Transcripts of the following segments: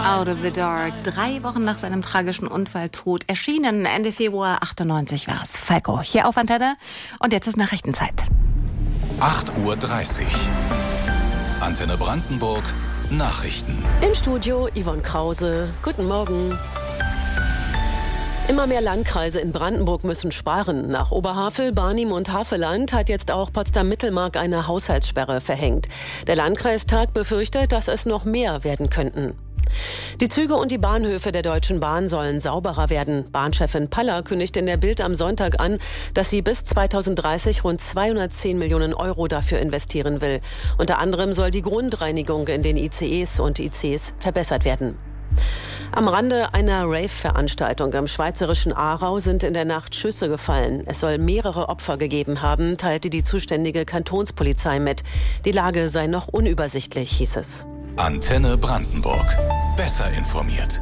Out of the Dark. 3 Wochen nach seinem tragischen Unfalltod erschienen. Ende Februar 98 war es. Falco, hier auf Antenne. Und jetzt ist Nachrichtenzeit. 8:30 Uhr. Antenne Brandenburg. Nachrichten. Im Studio Yvonne Krause. Guten Morgen. Immer mehr Landkreise in Brandenburg müssen sparen. Nach Oberhavel, Barnim und Havelland hat jetzt auch Potsdam-Mittelmark eine Haushaltssperre verhängt. Der Landkreistag befürchtet, dass es noch mehr werden könnten. Die Züge und die Bahnhöfe der Deutschen Bahn sollen sauberer werden. Bahnchefin Paller kündigt in der Bild am Sonntag an, dass sie bis 2030 rund 210 Millionen Euro dafür investieren will. Unter anderem soll die Grundreinigung in den ICEs und ICs verbessert werden. Am Rande einer Rave-Veranstaltung im schweizerischen Aarau sind in der Nacht Schüsse gefallen. Es soll mehrere Opfer gegeben haben, teilte die zuständige Kantonspolizei mit. Die Lage sei noch unübersichtlich, hieß es. Antenne Brandenburg. Besser informiert.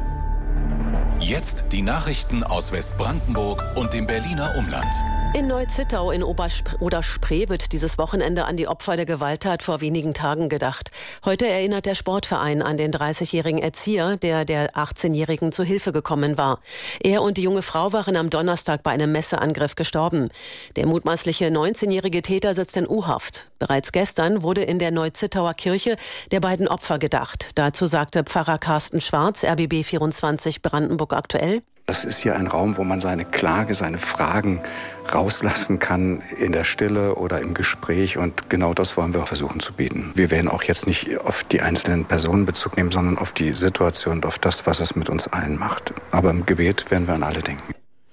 Jetzt die Nachrichten aus Westbrandenburg und dem Berliner Umland. In Neu-Zittau in Oder-Spree wird dieses Wochenende an die Opfer der Gewalttat vor wenigen Tagen gedacht. Heute erinnert der Sportverein an den 30-jährigen Erzieher, der 18-Jährigen zu Hilfe gekommen war. Er und die junge Frau waren am Donnerstag bei einem Messerangriff gestorben. Der mutmaßliche 19-jährige Täter sitzt in U-Haft. Bereits gestern wurde in der Neu-Zittauer Kirche der beiden Opfer gedacht. Dazu sagte Pfarrer Carsten Schwarz, RBB 24 Brandenburg aktuell: Das ist hier ein Raum, wo man seine Klage, seine Fragen rauslassen kann in der Stille oder im Gespräch. Und genau das wollen wir versuchen zu bieten. Wir werden auch jetzt nicht auf die einzelnen Personen Bezug nehmen, sondern auf die Situation und auf das, was es mit uns allen macht. Aber im Gebet werden wir an alle denken.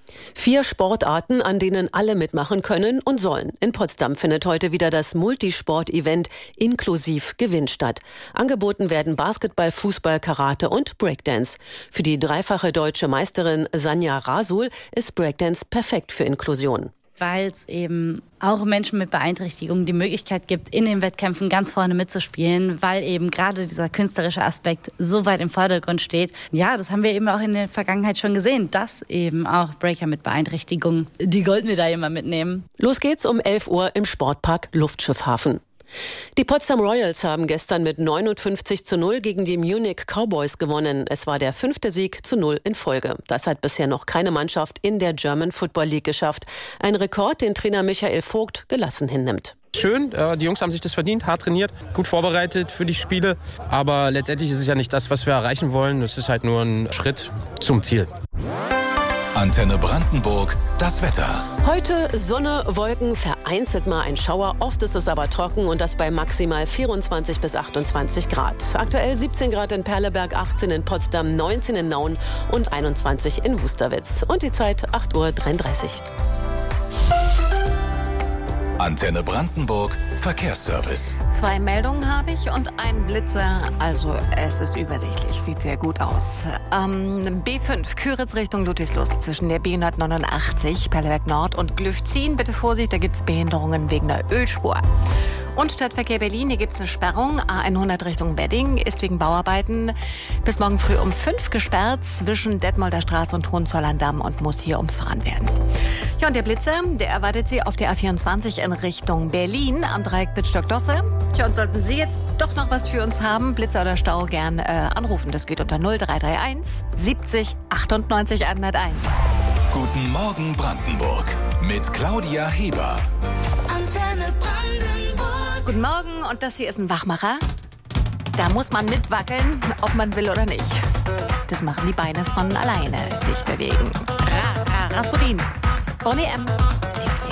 4 Sportarten, an denen alle mitmachen können und sollen. In Potsdam findet heute wieder das Multisport-Event inklusiv Gewinn statt. Angeboten werden Basketball, Fußball, Karate und Breakdance. Für die dreifache deutsche Meisterin Sanja Rasul ist Breakdance perfekt für Inklusion. Weil es eben auch Menschen mit Beeinträchtigungen die Möglichkeit gibt, in den Wettkämpfen ganz vorne mitzuspielen, weil eben gerade dieser künstlerische Aspekt so weit im Vordergrund steht. Ja, das haben wir eben auch in der Vergangenheit schon gesehen, dass eben auch Breaker mit Beeinträchtigungen die Goldmedaille immer mitnehmen. Los geht's um 11 Uhr im Sportpark Luftschiffhafen. Die Potsdam Royals haben gestern mit 59:0 gegen die Munich Cowboys gewonnen. Es war der 5. Sieg zu 0 in Folge. Das hat bisher noch keine Mannschaft in der German Football League geschafft. Ein Rekord, den Trainer Michael Vogt gelassen hinnimmt. Schön, die Jungs haben sich das verdient, hart trainiert, gut vorbereitet für die Spiele. Aber letztendlich ist es ja nicht das, was wir erreichen wollen. Es ist halt nur ein Schritt zum Ziel. Antenne Brandenburg, das Wetter. Heute Sonne, Wolken, vereinzelt mal ein Schauer. Oft ist es aber trocken und das bei maximal 24 bis 28 Grad. Aktuell 17 Grad in Perleberg, 18 in Potsdam, 19 in Nauen und 21 in Wusterwitz. Und die Zeit 8:33 Uhr. Antenne Brandenburg, Verkehrsservice. 2 Meldungen habe ich und einen Blitzer. Also es ist übersichtlich, sieht sehr gut aus. B5, Küritz Richtung Ludwigslust zwischen der B189, Perleberg Nord und Glüffzin. Bitte Vorsicht, da gibt es Behinderungen wegen der Ölspur. Und Stadtverkehr Berlin, hier gibt es eine Sperrung. A100 Richtung Wedding ist wegen Bauarbeiten bis morgen früh um 5 gesperrt zwischen Detmolder Straße und Hohenzollern-Damm und muss hier umfahren werden. Ja, und der Blitzer, der erwartet Sie auf der A24 in Richtung Berlin am Dreieck Wittstock-Dosse. Tja, und sollten Sie jetzt doch noch was für uns haben, Blitzer oder Stau, gern anrufen. Das geht unter 0331 70 98 101. Guten Morgen Brandenburg mit Claudia Heber. Antenne Brandenburg. Guten Morgen, und das hier ist ein Wachmacher. Da muss man mitwackeln, ob man will oder nicht. Das machen die Beine von alleine, sich bewegen. Rasputin, Bonnie M, 17.